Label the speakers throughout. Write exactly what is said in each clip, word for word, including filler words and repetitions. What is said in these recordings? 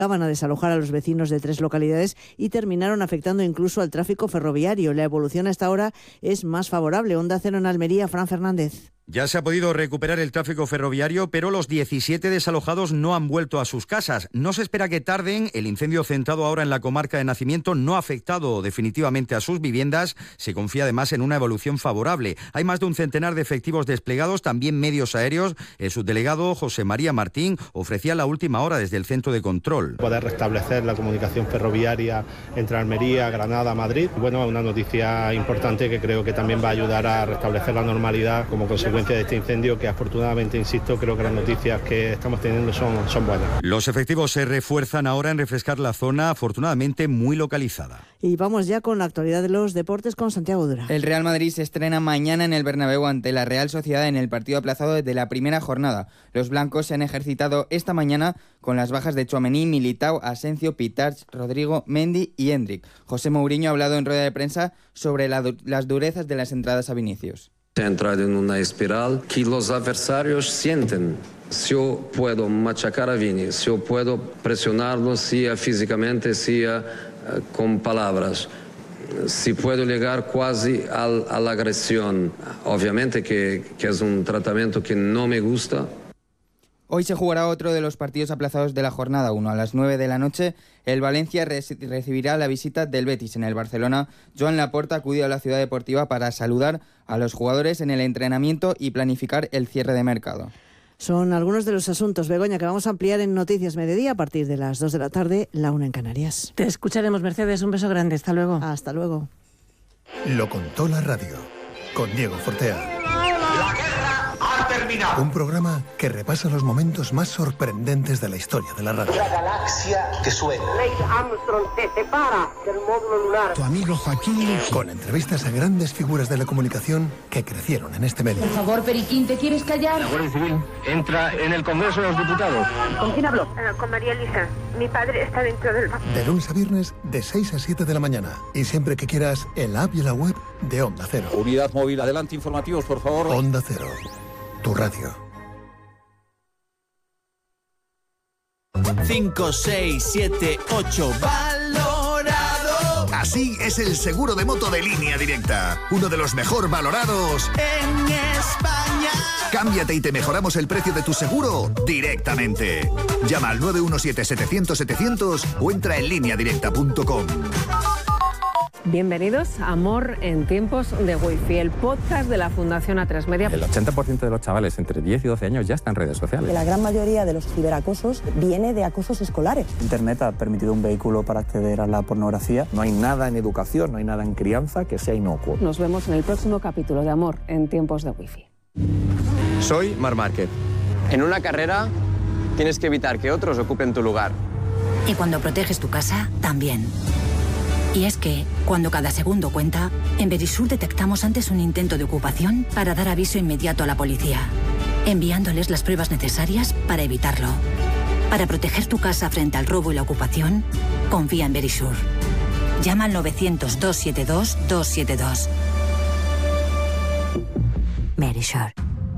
Speaker 1: a desalojar a los vecinos de tres localidades y terminaron afectando incluso al tráfico ferroviario. La evolución hasta ahora es más favorable. Onda Cero en Almería, Fran Fernández.
Speaker 2: Ya se ha podido recuperar el tráfico ferroviario, pero los diecisiete desalojados no han vuelto a sus casas. No se espera que tarden. El incendio centrado ahora en la comarca de Nacimiento no ha afectado definitivamente a sus viviendas. Se confía además en una evolución favorable. Hay más de un centenar de efectivos desplegados, también medios aéreos. El subdelegado José María Martín ofrecía la última hora desde el centro de control.
Speaker 3: Poder restablecer la comunicación ferroviaria entre Almería, Granada, Madrid. Bueno, una noticia importante que creo que también va a ayudar a restablecer la normalidad como consecuencia de este incendio, que afortunadamente, insisto, creo que las noticias que estamos teniendo son, son buenas.
Speaker 2: Los efectivos se refuerzan ahora en refrescar la zona, afortunadamente muy localizada.
Speaker 1: Y vamos ya con la actualidad de los deportes con Santiago Dura.
Speaker 4: El Real Madrid se estrena mañana en el Bernabéu ante la Real Sociedad en el partido aplazado desde la primera jornada. Los blancos se han ejercitado esta mañana con las bajas de Tchouaméni, Militao, Asensio, Pitarch, Rodrigo, Mendy y Hendrik. José Mourinho ha hablado en rueda de prensa sobre la du- las durezas de las entradas a Vinicius.
Speaker 5: Se ha entrado en una espiral que los adversarios sienten. Si yo puedo machacar a Vini, si yo puedo presionarlo, sea físicamente, sea uh, con palabras, si puedo llegar casi al, a la agresión. Obviamente que, que es un tratamiento que no me gusta.
Speaker 4: Hoy se jugará otro de los partidos aplazados de la jornada uno. A las nueve de la noche, el Valencia res- recibirá la visita del Betis en el Barcelona. Joan Laporta acudió a la ciudad deportiva para saludar a los jugadores en el entrenamiento y planificar el cierre de mercado.
Speaker 1: Son algunos de los asuntos, Begoña, que vamos a ampliar en Noticias Mediodía a partir de las dos de la tarde, la una en Canarias.
Speaker 6: Te escucharemos, Mercedes. Un beso grande. Hasta luego.
Speaker 1: Hasta luego.
Speaker 7: Lo contó la radio, con Diego Fortea.
Speaker 8: La guerra ha terminado.
Speaker 7: Un programa que repasa los momentos más sorprendentes de la historia de la radio.
Speaker 8: La galaxia que suena.
Speaker 9: Neil Armstrong se separa del módulo lunar.
Speaker 7: Tu amigo Joaquín. Con entrevistas a grandes figuras de la comunicación que crecieron en este medio.
Speaker 10: Por favor, Periquín, ¿te quieres callar?
Speaker 11: La Guardia Civil entra en el Congreso de los Diputados.
Speaker 9: ¿Con quién habló? Uh, con María Elisa. Mi padre está dentro del banco.
Speaker 7: De lunes a viernes, de seis a siete de la mañana. Y siempre que quieras, en la app y la web de Onda Cero.
Speaker 12: Unidad móvil, adelante, informativos, por favor.
Speaker 7: Onda Cero, tu radio.
Speaker 13: cinco, seis, siete, ocho. ¡Valorado!
Speaker 14: Así es el seguro de moto de Línea Directa. Uno de los mejor valorados
Speaker 13: en España.
Speaker 14: Cámbiate y te mejoramos el precio de tu seguro directamente. Llama al nueve uno siete, setecientos, setecientos o entra en línea directa punto com.
Speaker 15: Bienvenidos a Amor en tiempos de Wi-Fi, el podcast de la Fundación A tres Media.
Speaker 16: El ochenta por ciento de los chavales entre diez y doce años ya están en redes sociales.
Speaker 17: La gran mayoría de los ciberacosos viene de acosos escolares.
Speaker 18: Internet ha permitido un vehículo para acceder a la pornografía.
Speaker 19: No hay nada en educación, no hay nada en crianza que sea inocuo.
Speaker 15: Nos vemos en el próximo capítulo de Amor en tiempos de Wi-Fi.
Speaker 20: Soy Marc Márquez. En una carrera tienes que evitar que otros ocupen tu lugar.
Speaker 21: Y cuando proteges tu casa, también. Y es que, cuando cada segundo cuenta, en Verisur detectamos antes un intento de ocupación para dar aviso inmediato a la policía, enviándoles las pruebas necesarias para evitarlo. Para proteger tu casa frente al robo y la ocupación, confía en Verisur. Llama al novecientos, doscientos setenta y dos, doscientos setenta y dos. Verisur.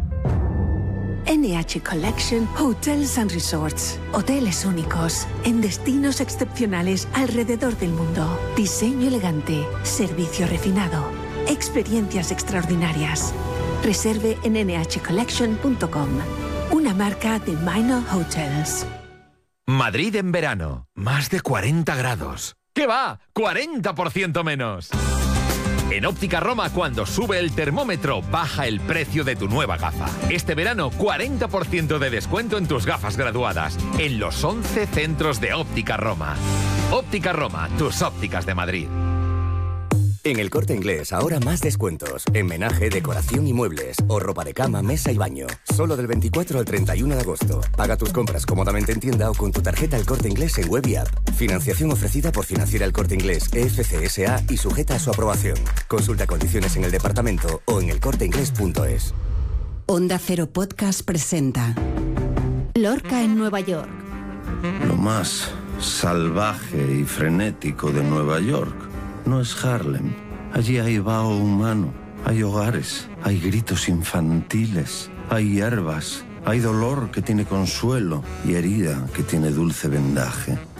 Speaker 22: N H Collection Hotels and Resorts. Hoteles únicos, en destinos excepcionales alrededor del mundo. Diseño elegante, servicio refinado, experiencias extraordinarias. Reserve en ene hache collection punto com. Una marca de Minor Hotels.
Speaker 23: Madrid en verano. Más de cuarenta grados. ¿Qué va? ¡cuarenta por ciento menos! En Óptica Roma, cuando sube el termómetro, baja el precio de tu nueva gafa. Este verano, cuarenta por ciento de descuento en tus gafas graduadas, en los once centros de Óptica Roma. Óptica Roma, tus ópticas de Madrid.
Speaker 24: En El Corte Inglés, ahora más descuentos. En menaje, decoración y muebles. O ropa de cama, mesa y baño. Solo del veinticuatro al treinta y uno de agosto. Paga tus compras cómodamente en tienda o con tu tarjeta El Corte Inglés en web y app. Financiación ofrecida por Financiera El Corte Inglés, E F C S A y sujeta a su aprobación. Consulta condiciones en el departamento o en el corte inglés punto es.
Speaker 25: Onda Cero Podcast presenta Lorca en Nueva York.
Speaker 26: Lo más salvaje y frenético de Nueva York no es Harlem. Allí hay vaho humano, hay hogares, hay gritos infantiles, hay hierbas, hay dolor que tiene consuelo y herida que tiene dulce vendaje.